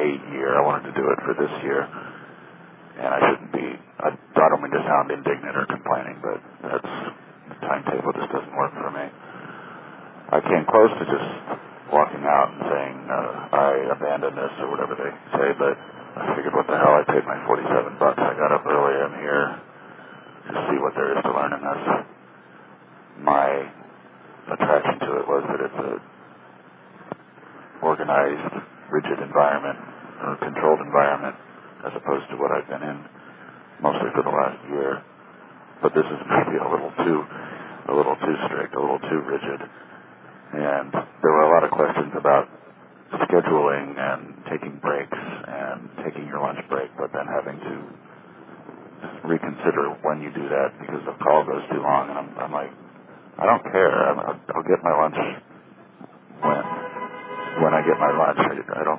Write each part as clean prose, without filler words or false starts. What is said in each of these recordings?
year. I wanted to do it for this year, and I shouldn't be. I don't mean to sound indignant or complaining, but that's the timetable just doesn't work for me. I came close to just walking out and saying I abandoned this or whatever they say, but I figured, what the hell? I paid my $47. I got up early. I'm here to see what there is to learn in this. My attraction to it was that it's a organized, rigid environment, or controlled environment, as opposed to what I've been in mostly for the last year. But this is maybe a little too strict, a little too rigid. And there were a lot of questions about scheduling and taking breaks and taking your lunch break, but then having to reconsider when you do that because the call goes too long. And I'm like, I don't care. I'll get my lunch when I get my lunch. I don't.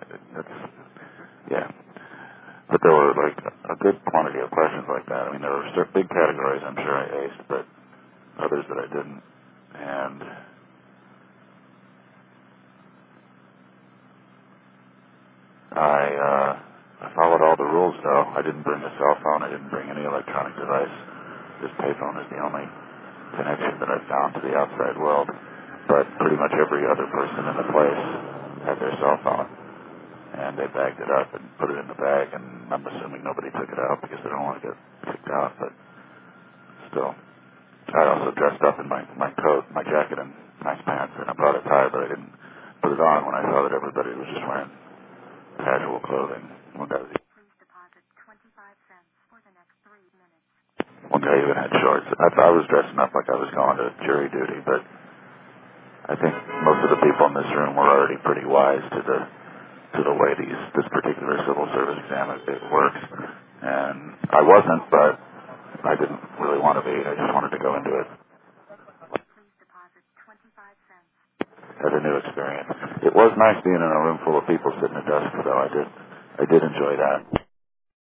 Yeah. But there were like a good quantity of questions like that. I mean, there were big categories I'm sure I aced, but others that I didn't. And I followed all the rules, though. I didn't bring a cell phone. I didn't bring any electronic device. This payphone is the only connection that I've found to the outside world. But pretty much every other person in the place had their cell phone. And they bagged it up and put it in the bag, and I'm assuming nobody took it out because they don't want to get kicked out. But still, I also dressed up in my coat, my jacket, and nice pants, and I brought a tie, but I didn't put it on when I saw that everybody was just wearing casual clothing. One guy even had shorts. I was dressing up like I was going to jury duty, but I think most of the people in this room were already pretty wise to the way this particular civil service exam it works. And I wasn't, but I didn't really want to be. I just wanted to go into it as a new experience. It was nice being in a room full of people sitting at desks, though. I did enjoy that.